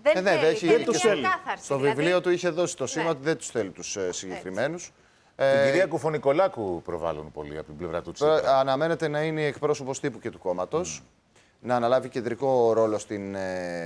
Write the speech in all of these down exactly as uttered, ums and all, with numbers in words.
Δεν ε, ναι, θέλει, έχει, θέλει και μια κάθαρση. Στο δηλαδή... βιβλίο του είχε δώσει το σήμα ναι. ότι δεν τους θέλει τους ε, συγκεκριμένους. Την Ε, κυρία Κουφωνικολάκου προβάλλουν πολύ από την πλευρά του Τσίπρα. Αναμένεται να είναι εκπρόσωπος τύπου και του κόμματος. Mm. Να αναλάβει κεντρικό ρόλο στην,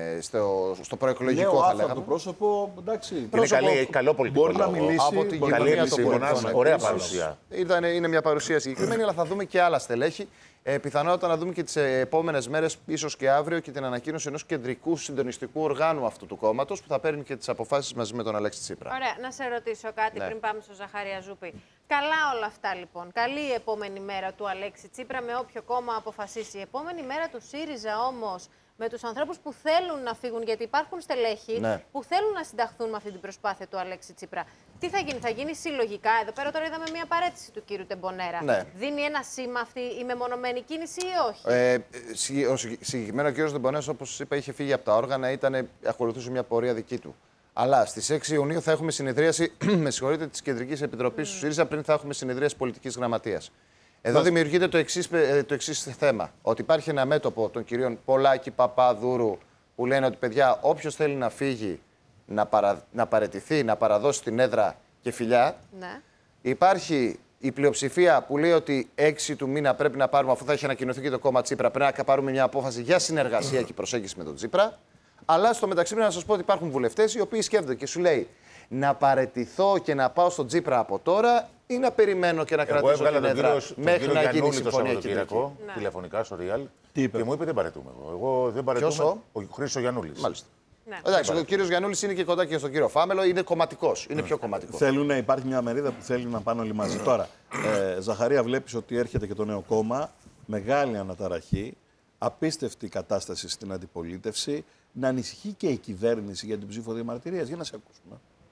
στο, στο προεκλογικό, Νέο θα λέγαμε. του πρόσωπο, εντάξει. Είναι Πρόσωπο, καλή, έχει καλό πολιτικό μπορεί λόγο. να μιλήσει. Από την μπορεί καλή κοινωνία των επισήμονας, πολιτών. ωραία Επίσης, παρουσία. Ήταν, είναι μια παρουσία συγκεκριμένη, αλλά θα δούμε και άλλα στελέχη. Ε, πιθανότατα να δούμε και τις επόμενες μέρες, ίσως και αύριο, και την ανακοίνωση ενός κεντρικού συντονιστικού οργάνου αυτού του κόμματος που θα παίρνει και τις αποφάσεις μαζί με τον Αλέξη Τσίπρα. Ωραία, να σε ρωτήσω κάτι ναι. πριν πάμε στο Ζαχαρία Ζούπη. Καλά όλα αυτά λοιπόν. Καλή η επόμενη μέρα του Αλέξη Τσίπρα με όποιο κόμμα αποφασίσει. Η επόμενη μέρα του ΣΥΡΙΖΑ όμως, με τους ανθρώπους που θέλουν να φύγουν, γιατί υπάρχουν στελέχοι ναι. που θέλουν να συνταχθούν με αυτή την προσπάθεια του Αλέξη Τσίπρα. Τι θα γίνει, θα γίνει συλλογικά? Εδώ πέρα τώρα είδαμε μια παρέτηση του κύριου Τεμπονέρα. Ναι. Δίνει ένα σήμα αυτή η μεμονωμένη κίνηση ή όχι? Ε, ο συγκεκριμένο κύριο Τεμπονέρας, όπως σας είπα, είχε φύγει από τα όργανα, ήταν, ακολουθούσε μια πορεία δική του. Αλλά στις έξι Ιουνίου θα έχουμε συνεδρίαση, με συγχωρείτε, της Κεντρικής Επιτροπής mm. του ΣΥΡΙΖΑ, πριν θα έχουμε συνεδρίαση πολιτικής γραμματείας. Εδώ δημιουργείται το εξής, το εξής θέμα. Ότι υπάρχει ένα μέτωπο των κυρίων Πολάκη, Παπαδούρου, που λένε ότι παιδιά, όποιος θέλει να φύγει, να, παρα, να παραιτηθεί, να παραδώσει την έδρα και φιλιά. Ναι. Υπάρχει η πλειοψηφία που λέει ότι έξι του μήνα πρέπει να πάρουμε, αφού θα έχει ανακοινωθεί και το κόμμα Τσίπρα, πρέπει να πάρουμε μια απόφαση για συνεργασία και προσέγγιση με τον Τσίπρα. Αλλά στο μεταξύ πρέπει να σας πω ότι υπάρχουν βουλευτές οι οποίοι σκέφτονται και σου λέει να παραιτηθώ και να πάω στον Τσίπρα από τώρα ή να περιμένω και να Εγώ κρατήσω την έδρα κύριο, μέχρι να γίνει η το συμφωνία Σαββατοκύριακο, Ναι. τηλεφωνικά στο Real, Τι είπε? και μου είπε δεν παρετούμε. Εγώ, εγώ δεν παρετούμε. Ποιος ο? Ο Χρήστος Γιαννούλης. Μάλιστα. Ναι. Εντάξει, ο κύριος Γιαννούλης είναι και κοντά και στον κύριο Φάμελο, είναι κομματικός, είναι πιο κομματικό. Θέλουν να υπάρχει μια μερίδα που θέλει να πάνε όλοι μαζί. Τώρα, ε, Ζαχαρία, βλέπεις ότι έρχεται και το νέο κόμμα, μεγάλη αναταραχή, απίστευτη κατάσταση στην αντιπολίτευση, να ανησυχεί και η κυβέρνηση για την ψήφο διαμαρτυρίας. Για να σε ακούσουμε.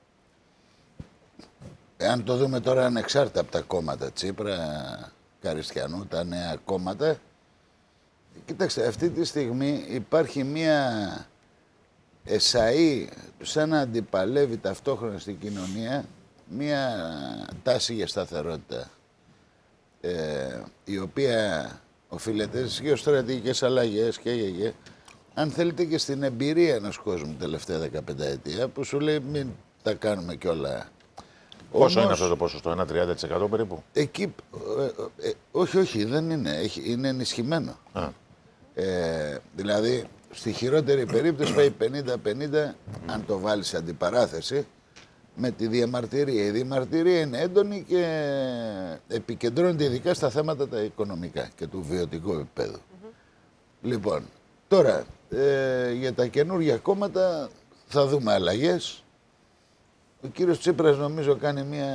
Εάν το δούμε τώρα ανεξάρτητα από τα κόμματα, Τσίπρα, Καριστιανού, τα νέα κόμματα, κοιτάξτε, αυτή τη στιγμή υπάρχει μία εσαΐ σαν να αντιπαλεύει ταυτόχρονα στην κοινωνία μία τάση για σταθερότητα, ε, η οποία οφείλεται στις γεωστρατηγικές αλλαγές και, και, και αν θέλετε και στην εμπειρία ενός κόσμου τελευταία δεκαπενταετία που σου λέει μην τα κάνουμε κιόλα. Πόσο Όμως, είναι αυτό το ποσοστό, ένα τριάντα τοις εκατό περίπου? Εκεί, ε, ε, όχι, όχι, δεν είναι. Έχει, είναι ενισχυμένο. Α. Ε, δηλαδή, στη χειρότερη περίπτωση πάει πενήντα πενήντα, αν το βάλεις σε αντιπαράθεση, με τη διαμαρτυρία. Η διαμαρτυρία είναι έντονη και επικεντρώνεται ειδικά στα θέματα τα οικονομικά και του βιωτικού επίπεδου. Mm-hmm. Λοιπόν, τώρα, ε, για τα καινούργια κόμματα θα δούμε αλλαγές. Ο κύριος Τσίπρας νομίζω κάνει μια...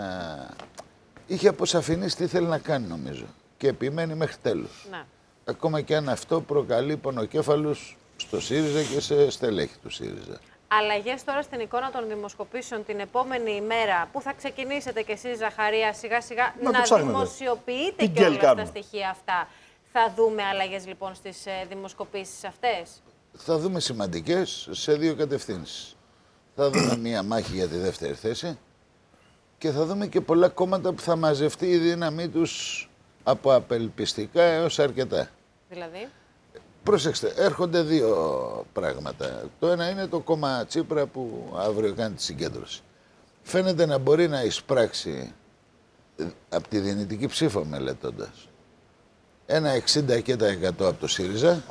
Είχε αποσαφηνίσει τι θέλει να κάνει νομίζω και επιμένει μέχρι τέλους. Ναι. Ακόμα και αν αυτό προκαλεί πονοκέφαλους στο ΣΥΡΙΖΑ και σε στελέχη του ΣΥΡΙΖΑ. Αλλαγές τώρα στην εικόνα των δημοσκοπήσεων την επόμενη ημέρα που θα ξεκινήσετε κι εσείς, Ζαχαρία, σιγά σιγά να, να δημοσιοποιείτε και όλα τα στοιχεία αυτά. Θα δούμε αλλαγές λοιπόν στις ε, δημοσκοπήσεις αυτές? Θα δούμε σημαντικές σε δύο κατευθύνσεις. Θα δούμε μία μάχη για τη δεύτερη θέση και θα δούμε και πολλά κόμματα που θα μαζευτεί η δύναμή τους από απελπιστικά έως αρκετά. Δηλαδή? Πρόσεξτε, έρχονται δύο πράγματα. Το ένα είναι το κόμμα Τσίπρα που αύριο κάνει τη συγκέντρωση. Φαίνεται να μπορεί να εισπράξει από τη δυνητική ψήφο μελετώντας ένα εξήντα τοις εκατό από το ΣΥΡΙΖΑ.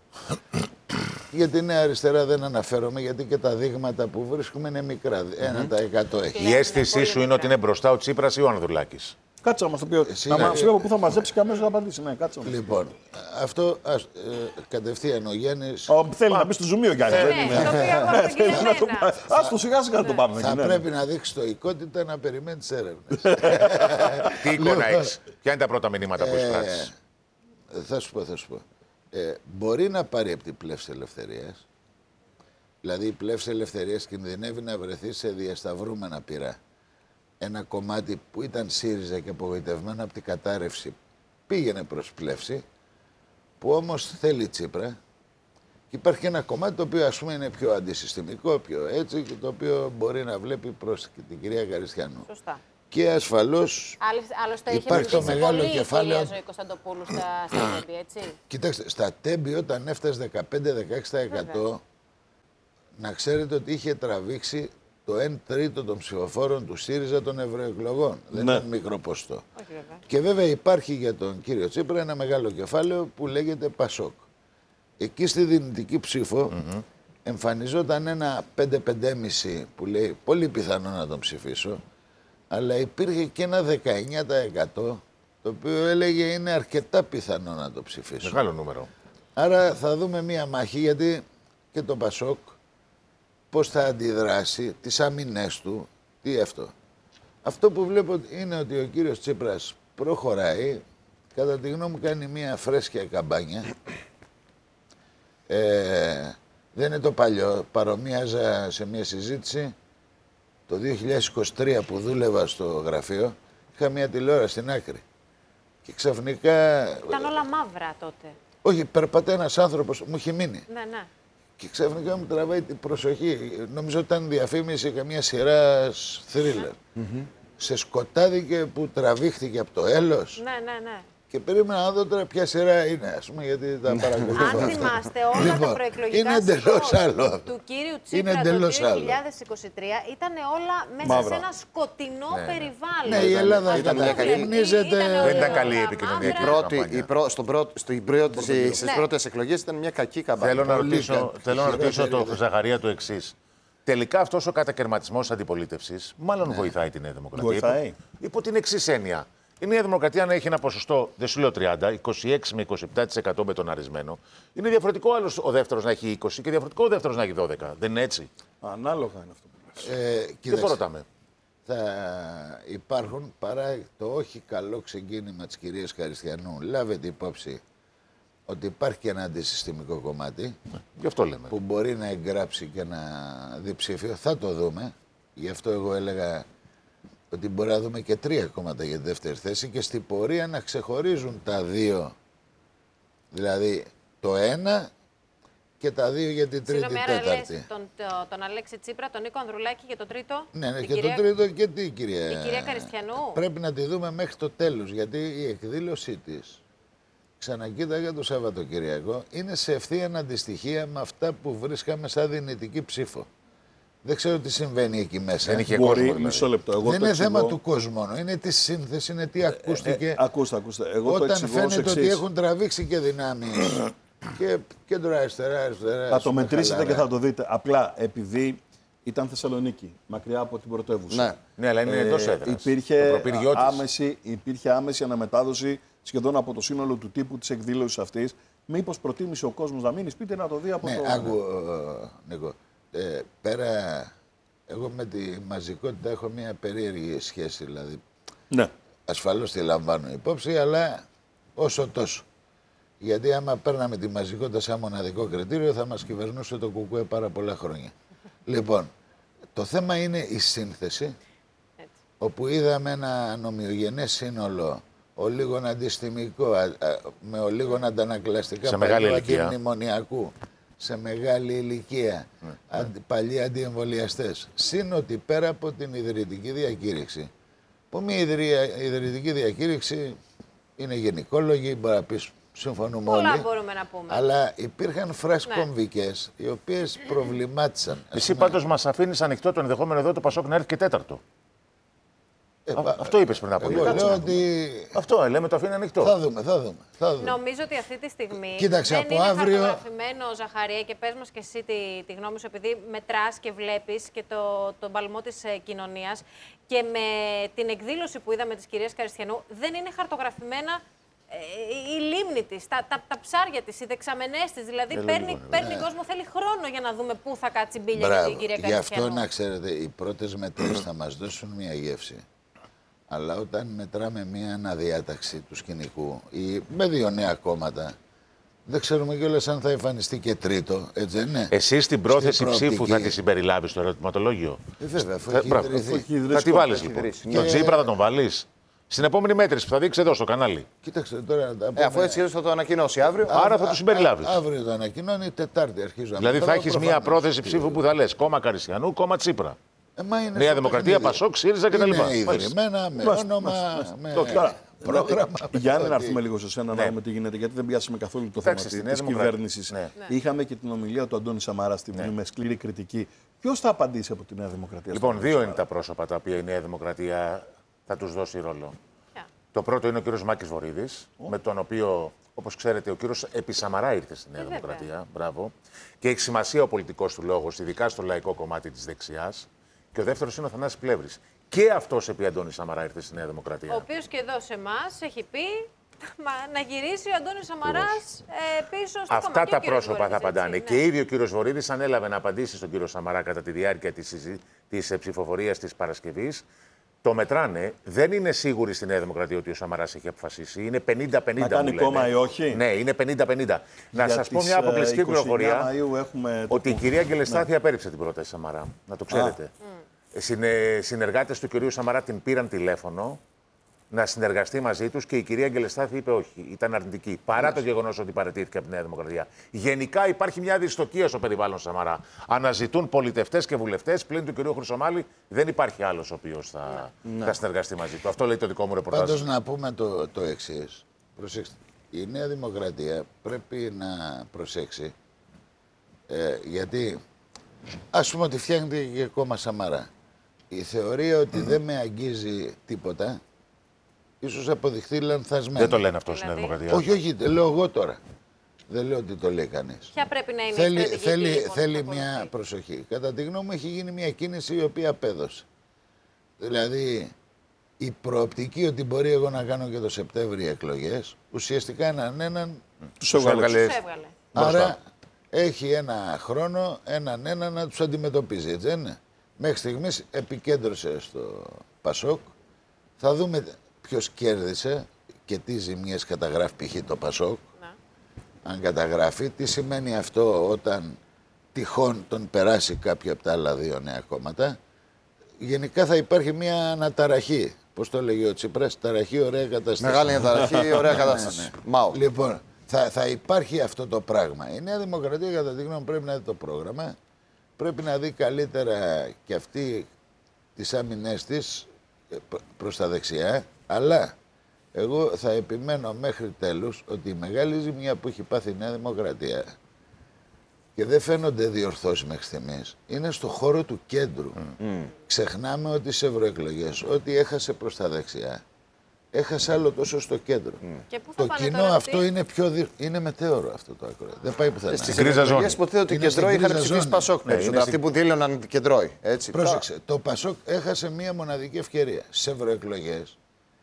Για τη Νέα Αριστερά δεν αναφέρομαι, γιατί και τα δείγματα που βρίσκουμε είναι μικρά. ένα τοις εκατό έχει. Η αίσθησή σου είναι ότι είναι μπροστά ο Τσίπρας ή ο Ανδρουλάκης? Κάτσε να μας το πει. Εσύ να είναι... μας πει από πού θα μαζέψει και αμέσως να απαντήσει. Ναι, κάτσε. Λοιπόν, αυτό ας, ε, κατευθείαν ο Γιάννης... Ο, θέλει να μπει στο ζουμί ο Γιάννης. Ναι, το πήγα εγώ από την Ελένα. Ας το σιγά σιγά να το πάμε. Θα πρέπει να δείξει στοικότητα να περιμένει τις έρευνες. Τι εικόνα έχεις? Ποια είναι τα πρώτα μηνύματα που εισπράττεις? Θα σου πω, θα σου πω. Ε, μπορεί να πάρει από την πλεύση ελευθερίας. Δηλαδή η πλεύση ελευθερίας κινδυνεύει να βρεθεί σε διασταυρούμενα πυρά. Ένα κομμάτι που ήταν ΣΥΡΙΖΑ και απογοητευμένο από την κατάρρευση πήγαινε προς πλεύση, που όμως θέλει Τσίπρα. Και υπάρχει ένα κομμάτι το οποίο ας πούμε είναι πιο αντισυστημικό, πιο έτσι, και το οποίο μπορεί να βλέπει προς την κυρία Καριστιανού. Σωστά. Και ασφαλώς υπάρχει το μεγάλο κεφάλαιο. Η Ζωή Κωνσταντοπούλου στα, στα τέμπη, έτσι. Κοιτάξτε, στα τέμπη όταν έφτασε δεκαπέντε με δεκαέξι τοις εκατό να ξέρετε ότι είχε τραβήξει το ένα τρίτο των ψηφοφόρων του ΣΥΡΙΖΑ των ευρωεκλογών. Δεν Ναι. είναι μικρό ποσοστό. Όχι, βέβαια. Και βέβαια υπάρχει για τον κύριο Τσίπρα ένα μεγάλο κεφάλαιο που λέγεται Πασόκ. Εκεί στη δυνητική ψήφο mm-hmm. εμφανιζόταν ένα πέντε πέντε κόμμα πέντε που λέει πολύ πιθανό να τον ψηφίσω, αλλά υπήρχε και ένα δεκαεννιά τοις εκατό το οποίο έλεγε είναι αρκετά πιθανό να το ψηφίσω. Μεγάλο νούμερο. Άρα θα δούμε μία μάχη, γιατί και το Πασόκ πώς θα αντιδράσει, τις αμυνές του, τι αυτό. Αυτό που βλέπω είναι ότι ο κύριος Τσίπρας προχωράει, κατά τη γνώμη μου κάνει μία φρέσκια καμπάνια. Ε, δεν είναι το παλιό, παρομοίαζα σε μία συζήτηση το δύο χιλιάδες είκοσι τρία που δούλευα στο γραφείο, είχα μία τηλεόραση στην άκρη. Και ξαφνικά... Ήταν όλα μαύρα τότε. Όχι, περπατάει ένας άνθρωπος, μου είχε μείνει. Ναι, ναι. Και ξαφνικά μου τραβάει την προσοχή. Νομίζω ότι ήταν διαφήμιση καμία σειρά θρίλερ. Mm-hmm. Σε σκοτάδι που τραβήχθηκε από το έλος. Ναι, ναι, ναι. Και περίμενα να δω τώρα ποια σειρά είναι, ας πούμε, γιατί τα παρακολουθώ. Αν θυμάστε, όλα Λοιπόν, τα προεκλογικά είναι εντελώς σποτ άλλο. του κύριου Είναι Τσίπρα το εντελώς δύο χιλιάδες είκοσι τρία ήταν όλα μέσα Μαύρα. σε ένα σκοτεινό περιβάλλον. Ναι, η Ελλάδα ήταν μια καλή- κατακριμνίζεται. Δεν ήταν καλή η επικοινωνιακή Η πρώτη, καμπάνια. η πρω, στον πρώτο, στην πρώτη, στις Ναι. πρώτες εκλογές ήταν μια κακή καμπάνια. Θέλω να Πολύ ρωτήσω, κα- θέλω να ρωτήσω χειρότερη. το Ζαχαρία το εξής. Τελικά αυτός ο κατακαιρματισμός της αντιπολίτευσης μάλλον βοηθάει τη Νέα Δημοκρατία. Βοηθάει. Υπό, υπό την εξής έννοια. Η Νέα Δημοκρατία να έχει ένα ποσοστό, δεν σου λέω τριάντα, είκοσι έξι με είκοσι επτά τοις εκατό μπετοναρισμένο. Είναι διαφορετικό άλλος ο δεύτερος να έχει είκοσι και διαφορετικό ο δεύτερος να έχει δώδεκα. Δεν είναι έτσι? Ανάλογα είναι αυτό που λες. Ε, Δεν το κοίταξε, ρωτάμε. θα υπάρχουν, παρά το όχι καλό ξεκίνημα της κυρίας Χαριστιανού, λάβετε υπόψη ότι υπάρχει και ένα αντισυστημικό κομμάτι Γι' αυτό λέμε. που μπορεί να εγγράψει και να δει ψήφιο. Θα το δούμε. Γι' αυτό εγώ έλεγα ότι μπορεί να δούμε και τρία κόμματα για τη δεύτερη θέση και στην πορεία να ξεχωρίζουν τα δύο. Δηλαδή το ένα και τα δύο για την τρίτη Συγγνώμη, άρα τέταρτη. λες τον, το, τον Αλέξη Τσίπρα, τον Νίκο Ανδρουλάκη και το τρίτο. Ναι, ναι, την και κυρία... το τρίτο και τι κυρία. την κυρία Καριστιανού. Πρέπει να τη δούμε μέχρι το τέλος, γιατί η εκδήλωσή της, ξανακοίταγα το Σαββατοκυριακό, είναι σε ευθεία αντιστοιχεία με αυτά που βρίσκαμε σαν δυνητική ψήφο. Δεν ξέρω τι συμβαίνει εκεί μέσα. Δεν είχε Μπορεί, κόσμο, δηλαδή. μισό λεπτό. Εγώ Δεν το είναι εξηγώ. θέμα του κόσμου μόνο, είναι τη σύνθεση, είναι τι ακούστηκε. Ε, ακούστε, ακούστε. Εγώ το Όταν εξηγώ ως φαίνεται ότι εξής. έχουν τραβήξει και δυνάμεις και κέντρο αριστερά, αριστερά. Θα ας το πούμε, μετρήσετε χαλαρά. και θα το δείτε. Απλά επειδή ήταν Θεσσαλονίκη, μακριά από την πρωτεύουσα. Ναι. Ναι, αλλά είναι εντός έδρας. Ε, Υπήρχε, Το προπύργιό της. άμεση, υπήρχε άμεση αναμετάδοση σχεδόν από το σύνολο του τύπου της εκδήλωσης αυτής. Μήπως προτίμησε ο κόσμος να μείνει σπίτι να το δει από Ναι, το... άκου, ε, Νίκο. Ε, πέρα, εγώ με τη μαζικότητα έχω μια περίεργη σχέση, δηλαδή. Ναι. Ασφαλώς τη λαμβάνω υπόψη, αλλά όσο τόσο. Γιατί άμα παίρναμε τη μαζικότητα σαν μοναδικό κριτήριο, θα μας κυβερνούσε το κουκουέ πάρα πολλά χρόνια. Λοιπόν, το θέμα είναι η σύνθεση, Έτσι. όπου είδαμε ένα ανομοιογενές σύνολο, ο λίγον αντιστημικό, α, α, με ο λίγον αντανακλαστικά Σε μεγάλη παλιού ηλικία. αντιμνημονιακού, σε μεγάλη ηλικία, αντι, παλιοί αντιεμβολιαστές. Συν ότι πέρα από την ιδρυτική διακήρυξη, που μια ιδρυα- ιδρυτική διακήρυξη είναι γενικόλογη, μπορεί να πεις συμφωνούμε Πολλά όλοι, μπορούμε να πούμε. αλλά υπήρχαν φράς Ναι. κομβικές, οι οποίες προβλημάτισαν. Ας Εσύ πούμε, πάντως μας αφήνεις ανοιχτό το ενδεχόμενο εδώ το Πασόκ να έρθει και τέταρτο. ε, Α, πα- Αυτό είπες πριν από λίγο. Εγώ Κάτσε λέω να δούμε. ότι Αυτό ε, λέμε το αφήνει ανοιχτό. θα δούμε, θα δούμε. Θα δούμε. Νομίζω ότι αυτή τη στιγμή Κοίταξε, δεν από είναι αύριο- χαρτογραφημένο, Ζαχαρία, και πες μας και εσύ τη, τη γνώμη σου, επειδή μετράς και βλέπεις και το, τον παλμό της ε, κοινωνίας και με την εκδήλωση που είδαμε της κυρίας Καριστιανού, δεν είναι χαρτογραφημένα ε, η λίμνη της, τα, τα, τα ψάρια της, οι δεξαμενές της. Δηλαδή παίρνει, παίρνει κόσμο, θέλει χρόνο για να δούμε πού θα κάτσει μπίλια για Μπράβο. την κυρία Γι' αυτό Καριστιανού. να ξέρετε, οι πρώτες μετρήσεις θα μας δώσουν μια γεύση. Αλλά όταν μετράμε μια αναδιάταξη του σκηνικού ή με δύο νέα κόμματα, δεν ξέρουμε κιόλας αν θα εμφανιστεί και τρίτο, έτσι δεν είναι. Εσύ στην πρόθεση Στην ψήφου θα προοπτική. τη συμπεριλάβει στο ερωτηματολόγιο. Ε, βέβαια, αφού Θα- έχει μπράβο, ιδρυθεί. έχει ιδρυθεί. Θα τη βάλεις έχει λοιπόν. ιδρύσει. Τον Και- Τσίπρα θα τον βάλεις. Στην επόμενη μέτρηση που θα δείξει εδώ στο κανάλι. Κοίταξε τώρα να τα Ε, πούμε. αφού έτσι θα το ανακοινώσει αύριο. Άρα θα το συμπεριλάβεις. Αύριο το ανακοινώνει, Τετάρτη αρχίζω. Δηλαδή θα έχεις μία πρόθεση ψήφου που θα λες κόμμα Καριστιανού, κόμμα Τσίπρα. Ε, μα είναι Νέα στο Δημοκρατία, παιχνίδι. Πασόκ, ΣΥΡΙΖΑ κτλ. Είναι Μάλιστα. ιδρυμένα, με Μάλιστα, όνομα. μάλιστα, με... Τώρα, πρόγραμμα. Γιάννη, να έρθουμε λίγο σε σένα να δούμε τι γίνεται, γιατί δεν πιάσαμε καθόλου το θέμα της κυβέρνησης. Είχαμε και την ομιλία του Αντώνη Σαμαρά στη Βουλή με σκληρή κριτική. Ποιος θα απαντήσει από τη Νέα Δημοκρατία? Λοιπόν, δύο είναι τα πρόσωπα τα οποία η Νέα Δημοκρατία θα τους δώσει ρόλο. Το πρώτο είναι ο κύριος Μάκης Βορίδης, με τον οποίο, όπως ξέρετε, ο κύριος επί Σαμαρά ήρθε στη Νέα ε, Δημοκρατία. Μπράβο. Και έχει σημασία ο πολιτικός του λόγος, ειδικά στο λαϊκό κομμάτι της δεξιάς. Και ο δεύτερος είναι ο Θανάσης Πλεύρης. Και αυτός επί Αντώνη Σαμαρά ήρθε στη Νέα Δημοκρατία. Ο οποίος και εδώ σε εμάς έχει πει να γυρίσει ο Αντώνης Σαμαράς ε, πίσω στο κομμάτι. Αυτά τα πρόσωπα Βορίδης, θα απαντάνε. Έτσι, και ναι. ήδη ο κύριος Βορίδης ανέλαβε να απαντήσει στον κύριο Σαμαρά κατά τη διάρκεια της, της ψηφοφορίας της Παρασκευής. Το μετράνε. Δεν είναι σίγουροι στη Νέα Δημοκρατία ότι ο Σαμαράς έχει αποφασίσει. Είναι πενήντα πενήντα. Να κάνει κόμμα ή όχι. Ναι, είναι πενήντα πενήντα. Να σας πω μια αποκλειστική πληροφορία. Ότι η κυρία Γκελεστάθη ναι. απέρριψε την πρόταση Σαμαρά. Να το ξέρετε. Mm. Συνε, συνεργάτες του κυρίου Σαμαρά την πήραν τηλέφωνο να συνεργαστεί μαζί τους και η κυρία Γκελεστάθη είπε όχι. Ήταν αρνητική. Παρά το γεγονός ότι παραιτήθηκε από τη Νέα Δημοκρατία. Γενικά υπάρχει μια δυστοκία στο περιβάλλον Σαμαρά. Αναζητούν πολιτευτές και βουλευτές. Πλην του κυρίου Χρυσομάλη δεν υπάρχει άλλος ο οποίος θα, ναι. θα συνεργαστεί μαζί του. Αυτό λέει το δικό μου ρεπορτάζ. Πάντως να πούμε το, το εξής. Προσέξτε. Η Νέα Δημοκρατία πρέπει να προσέξει. Ε, γιατί ας πούμε ότι φτιάχνεται και κόμμα Σαμαρά. Η θεωρία ότι mm. δεν με αγγίζει τίποτα. Ίσως αποδειχθεί λανθασμένο. Δεν το λένε αυτό στην Νέα Δημοκρατία. Όχι, όχι, λέω εγώ τώρα. Δεν λέω ότι το λέει κανείς. Ποια πρέπει να είναι θέλει, η θέλει, θέλει μια προσοχή. Κατά τη γνώμη μου έχει γίνει μια κίνηση η οποία απέδωσε. Δηλαδή η προοπτική ότι μπορεί εγώ να κάνω και το Σεπτέμβριο εκλογές ουσιαστικά έναν έναν τους έβγαλε. Άρα έχει ένα χρόνο έναν έναν να τους αντιμετωπίζει, έτσι δεν είναι? Μέχρι στιγμής επικέντρωσε στο Πασόκ. Θα δούμε ποιος κέρδισε και τι ζημιές καταγράφει π.χ. το Πασόκ. Να. Αν καταγράφει, τι σημαίνει αυτό όταν τυχόν τον περάσει κάποιο από τα άλλα δύο νέα κόμματα. Γενικά θα υπάρχει μια αναταραχή. Πώς το λέγει ο Τσίπρας, ταραχή, ωραία κατάσταση. Μεγάλη αναταραχή, ωραία κατάσταση. ναι, ναι. Μάου. Λοιπόν, θα, θα υπάρχει αυτό το πράγμα. Η Νέα Δημοκρατία, κατά τη γνώμη, πρέπει να δει το πρόγραμμα. Πρέπει να δει καλύτερα και αυτή τις άμυνές της προς τα δεξιά. Αλλά εγώ θα επιμένω μέχρι τέλους ότι η μεγάλη ζημιά που έχει πάθει η Νέα Δημοκρατία και δεν φαίνονται διορθώσεις μέχρι στιγμής είναι στο χώρο του κέντρου. Mm. Ξεχνάμε ότι στις ευρωεκλογές, ό,τι έχασε προς τα δεξιά, έχασε άλλο τόσο στο κέντρο. Mm. Και πού το κοινό αυτό είναι πιο δι... είναι μετέωρο αυτό το άκρο. Δεν πάει πουθενά. Στις ευρωεκλογές υποτίθεται ότι κεντρό είχαν ψηφίσει Πασόκ. Ναι, είναι αυτοί που δήλωναν κεντρώοι. Πρόσεξε, το Πασόκ έχασε μία μοναδική ευκαιρία. Στις ευρωεκλογές,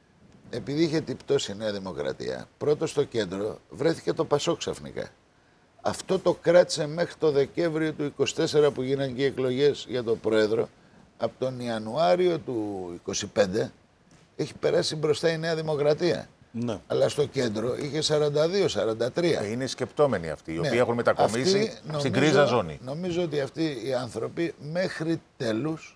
επειδή είχε τυπτώσει η Νέα Δημοκρατία, πρώτο στο κέντρο βρέθηκε το Πασόκ ξαφνικά. Αυτό το κράτησε μέχρι το Δεκέμβριο του είκοσι τέσσερα που γίνανε και οι εκλογές για τον Πρόεδρο. Από τον Ιανουάριο του είκοσι πέντε έχει περάσει μπροστά η Νέα Δημοκρατία. Ναι. Αλλά στο κέντρο είχε σαράντα δύο σαράντα τρία. Είναι σκεπτόμενοι αυτοί, οι οποίοι ναι. έχουν μετακομίσει στην κρίζα ζώνη. Νομίζω ότι αυτοί οι άνθρωποι μέχρι τέλους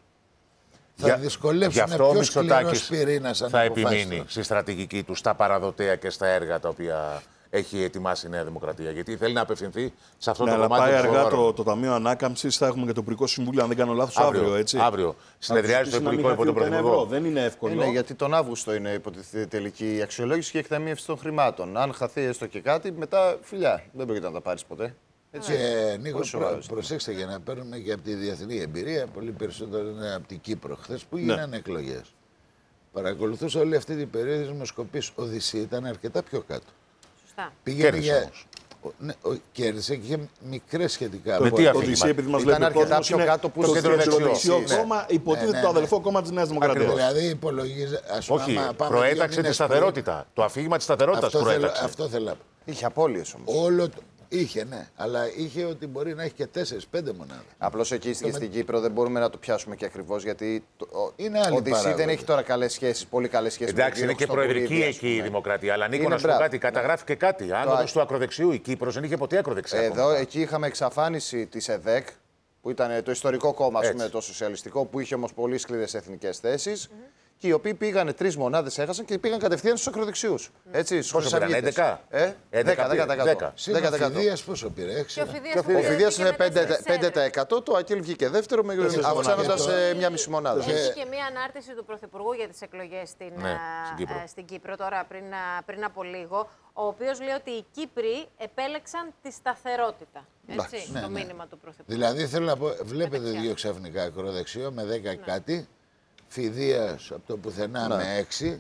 θα για, δυσκολεύσουν πιο σκληρός πυρήνας αν θα επιμείνει στη στρατηγική του, στα παραδοτέα και στα έργα τα οποία έχει ετοιμάσει η Νέα Δημοκρατία. Γιατί θέλει να απευθυνθεί σε αυτό ναι, το αλλά κομμάτι. Πάει αργά το, το Ταμείο Ανάκαμψης, θα έχουμε και το Υπουργικό Συμβούλιο, αν δεν κάνω λάθος, αύριο. αύριο, έτσι. Αύριο. Συνεδριάζει το Υπουργικό υπό τον Πρωθυπουργό. Δεν είναι εύκολο. Είναι γιατί τον Αύγουστο είναι υποτίθεται τελική αξιολόγηση και εκταμείευση των χρημάτων. Αν χαθεί έστω και κάτι, μετά φιλιά. Δεν πρόκειται να τα πάρει ποτέ. Έτσι. Και Νίκο, προ, προσέξτε για να παίρνουμε και από τη διεθνή εμπειρία, πολύ περισσότερο είναι από την Κύπρο. Χθες που γίνανε ναι. εκλογές. Παρακολουθούσα όλη αυτή την περίοδο της δημοσκοπής. Ο Οδυσσή ήταν αρκετά πιο κάτω. Σωστά. Πήγαινε για... Ναι, κέρδισε και είχε μικρές σχετικά. Με τι Οδυσσή, επειδή μας ήταν αρκετά πιο κάτω που το κεντροδεξιό κόμμα, υποτίθεται το αδελφό κόμμα της Νέας Δημοκρατίας. Δηλαδή υπολογίζει. Όχι, προέταξε τη σταθερότητα. Το αφήγημα της σταθερότητας προέταξε. Αυτό θέλω. Είχε απώλειες όμως. Όλο είχε, ναι. Αλλά είχε ότι μπορεί να έχει και τέσσερις πέντε μονάδες. Απλώς εκεί στην με... Κύπρο δεν μπορούμε να το πιάσουμε και ακριβώς γιατί το... είναι άλλη ο Οδυσσή δεν έχει τώρα καλές σχέσεις, πολύ καλές σχέσεις. Εντάξει, είναι και προεδρική εκεί η Δημοκρατία. Αλλά Νίκο, να σου πω κάτι, καταγράφει και κάτι. Άνοδος του ακροδεξιού. Η Κύπρος δεν είχε ποτέ ακροδεξιά. Εδώ, εκεί είχαμε εξαφάνιση της ΕΔΕΚ, που ήταν το ιστορικό κόμμα, πούμε, το σοσιαλιστικό, που είχε όμως πολύ σκληρές εθνικές θέσεις. Mm-hmm. και οι οποίοι πήγανε τρεις μονάδες, έχασαν και πήγαν κατευθείαν στους ακροδεξιούς. Έτσι, στους Χρυσαυγίτες. έντεκα. Ε, δέκα τοις εκατό. Ο Φιδίας πόσο πήρε, έξι. Ο Φιδίας είναι πέντε τοις εκατό, το Ακέλ βγήκε δεύτερο, αυξάνοντας μια μισή μονάδα. Έχει και μία ανάρτηση του Πρωθυπουργού για τις εκλογές στην, ναι, στην, Κύπρο. στην Κύπρο, τώρα πριν, πριν από λίγο, ο οποίος λέει ότι οι Κύπροι επέλεξαν τη σταθερότητα. Έτσι, ναι, το ναι. μήνυμα του Πρωθυπουργού. Δηλαδή, θέλω να πω, βλέπετε δύο ξαφνικά ακροδεξιό με δέκα ναι. κάτι, Φιδίας από το πουθενά ναι. με έξι.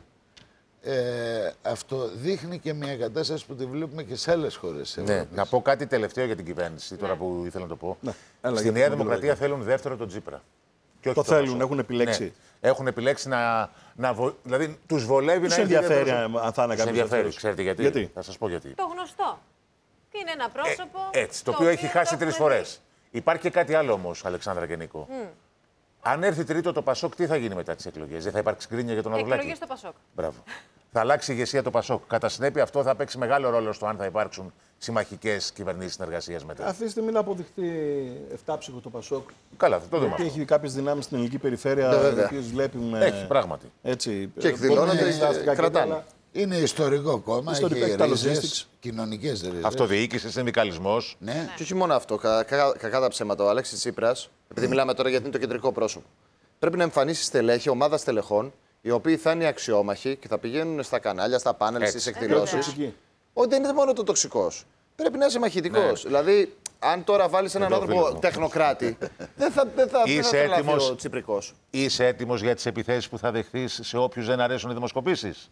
Ε, αυτό δείχνει και μια κατάσταση που τη βλέπουμε και σε άλλες χώρες. Ναι. Να πω κάτι τελευταίο για την κυβέρνηση, ναι. τώρα που ήθελα να το πω. Ναι. Στη Νέα Δημοκρατία θέλουν δεύτερο τον Τσίπρα. Και το θέλουν, έχουν επιλέξει. Ναι. Έχουν επιλέξει να. να βο... Δηλαδή, τους βολεύει τους να είναι. ενδιαφέρει αν θα είναι κάποιος ενδιαφέρει. Ξέρετε γιατί? γιατί? Θα σας πω γιατί. Το γνωστό. Είναι ένα πρόσωπο. Ε, έτσι, το, το οποίο έχει χάσει τρεις φορές. Υπάρχει και κάτι άλλο όμως, Αλεξάνδρα και Νίκο. Mm. Αν έρθει τρίτο το Πασόκ, τι θα γίνει μετά τις εκλογές? Δεν θα υπάρξει γκρίνια για τον Ανδρουλάκη? Εκλογές στο Πασόκ. Μπράβο. Θα αλλάξει η ηγεσία το Πασόκ. Κατά συνέπεια, αυτό θα παίξει μεγάλο ρόλο στο αν θα υπάρξουν συμμαχικές κυβερνήσεις συνεργασίας μετά. Αυτή τη στιγμή να αποδειχτεί εφτάψυχο το Πασόκ. Καλά, θα το δούμε. Γιατί έχει κάποιες δυνάμεις στην ελληνική περιφέρεια, οι οποίες βλέπουμε. Έχει, πράγματι. Έτσι, και εκδηλώνονται, κρατάνε. Είναι ιστορικό κόμμα, έχει ρίζες, κοινωνικές ρίζες. Αυτοδιοίκηση, συνδικαλισμός. Ναι. Και όχι μόνο αυτό. Κακά, κακά τα ψέματα. Ο Αλέξης Τσίπρας, επειδή μιλάμε τώρα γιατί είναι το κεντρικό πρόσωπο, πρέπει να εμφανίσει στελέχη, ομάδα στελεχών, οι οποίοι θα είναι αξιόμαχοι και θα πηγαίνουν στα κανάλια, στα πάνελ, στις εκδηλώσεις. Ότι δεν είναι μόνο το τοξικός. Πρέπει να είσαι μαχητικός. Ναι. Δηλαδή, αν τώρα βάλεις έναν άνθρωπο τεχνοκράτη, δεν θα, δεν θα, δεν θα τρελαθεί ο Τσιπρικός. Είσαι έτοιμος για τις επιθέσεις που θα δεχθείς σε όποιους δεν αρέσουν οι δημοσκοπήσεις?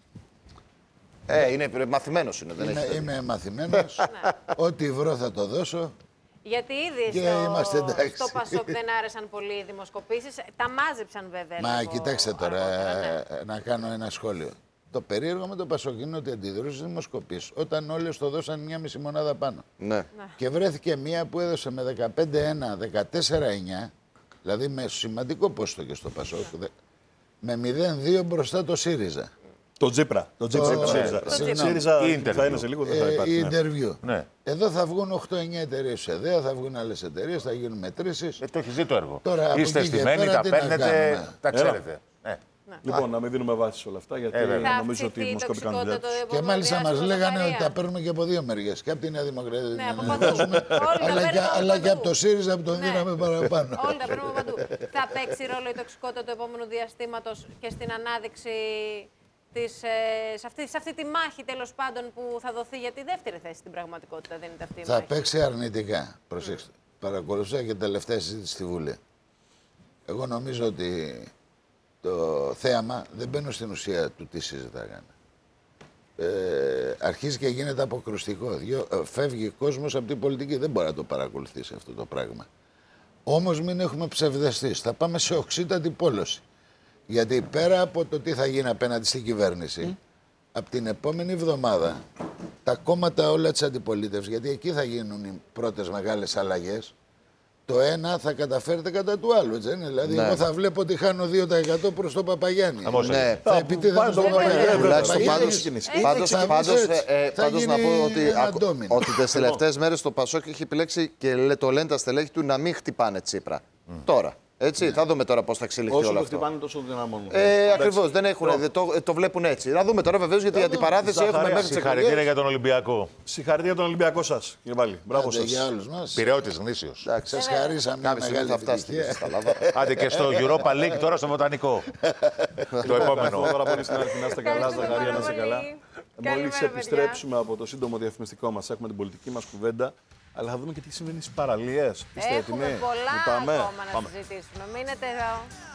Ε, είναι μαθημένος είναι. Δεν είμαι, έχει είμαι μαθημένος. Ό,τι βρω θα το δώσω. Γιατί ήδη στο, στο Πασόκ δεν άρεσαν πολύ οι δημοσκοπήσεις. Τα μάζεψαν βέβαια. Μα λίγο κοιτάξτε τώρα, αργότερα, ναι. να κάνω ένα σχόλιο. Το περίεργο με το Πασόκ είναι ότι αντιδρούσε στις δημοσκοπήσεις όταν όλες το δώσαν μία μισή μονάδα πάνω. Ναι. Ναι. Και βρέθηκε μία που έδωσε με δεκαπέντε ένα, δεκατέσσερα εννιά, δηλαδή με σημαντικό ποσοστό και στο Πασόκ, ναι. με μηδέν δύο μπροστά το ΣΥΡΙΖΑ. Το Τζίπρα. Το Τζίπρα. Το ΣΥΡΙΖΑ θα είναι σε λίγο, δεν θα υπάρχει. Η interview. Ναι. Εδώ θα βγουν οκτώ εννιά εταιρείες σε ΕΔΕΑ, θα βγουν άλλες εταιρείες, θα γίνουν μετρήσεις. Ε, το έχει ζει το έργο. Τώρα, είστε στημένοι, τα παίρνετε, τα ξέρετε. Ναι. Ναι. Λοιπόν, να μην δίνουμε βάση σε όλα αυτά, γιατί ε, νομίζω ότι οι δημοσκόποι κάνουν δουλειά τους. Και μάλιστα μας λέγανε ότι τα παίρνουμε και από δύο μεριές. Και από τη Νέα Δημοκρατία, ναι, αλλά, και, αλλά και από το ΣΥΡΙΖΑ που τον ναι. δίναμε παραπάνω. Όλοι τα παίρνουμε παντού. Θα παίξει ρόλο η τοξικότητα του επόμενου διαστήματος και στην ανάδειξη της, ε, σε, αυτή, σε αυτή τη μάχη τέλος πάντων που θα δοθεί για τη δεύτερη θέση στην πραγματικότητα? Δεν είναι αυτή η θα μάχη. παίξει αρνητικά. Προσέξτε. Mm. Παρακολουθούσα και τελευταία συζήτηση στη Βουλή. Εγώ νομίζω ότι το θέαμα δεν μπαίνω στην ουσία του τι συζητάγανε. Ε, αρχίζει και γίνεται αποκρουστικό. Διό, ε, φεύγει ο κόσμος από την πολιτική. Δεν μπορεί να το παρακολουθήσει αυτό το πράγμα. Όμως μην έχουμε ψευδεστείς. Θα πάμε σε οξύτατη πόλωση. Γιατί πέρα από το τι θα γίνει απέναντι στην κυβέρνηση, mm. από την επόμενη εβδομάδα τα κόμματα όλα της αντιπολίτευσης, γιατί εκεί θα γίνουν οι πρώτες μεγάλες αλλαγές, το ένα θα καταφέρετε κατά του άλλου, έτσι είναι. Δηλαδή, ναι. εγώ θα βλέπω ότι χάνω δύο τοις εκατό προς τον Παπαγιάννη. Ναι. Θα επιτίθεται στον Παπαγιάννη. Πάντως να πω ότι τις τελευταίες μέρες το Πασόκ έχει επιλέξει και το λένε τα στελέχη του να μην χτυπάνε Τσίπρα. Τώρα. Έτσι, ναι. θα δούμε τώρα πώς θα εξελιχθεί όσο όλο το αυτό. Όσο το χτυπάνε τόσο δυναμώνουν. Ε, ακριβώς, δεν έχουν, το, το βλέπουν έτσι. Να δούμε τώρα βεβαίως γιατί η αντιπαράθεση έχουμε μέχρι τις εκλογές. Συγχαρητήρια για τον Ολυμπιακό. Συγχαρητήρια για τον Ολυμπιακό σας, κύριε Βάλλη. Μπράβο σας. Για όλους μας. Πειραιώτης γνήσιος. Σας χαρίσαμε μια μεγάλη επιτυχία. Άντε και στο Europa League τώρα στο Βοτανικό. Το επόμενο. Τώρα πολύ στην αρχή να είστε καλά, Ζαχαρία να είστε καλά. Μόλις επιστρέψουμε από το σύντομο διαφημιστικό μας, έχουμε την πολιτική μας κουβέντα. Αλλά θα δούμε και τι συμβαίνει στις παραλίες. Είστε έτοιμοι? Έχουμε πολλά ακόμα να συζητήσουμε. Μείνετε εδώ.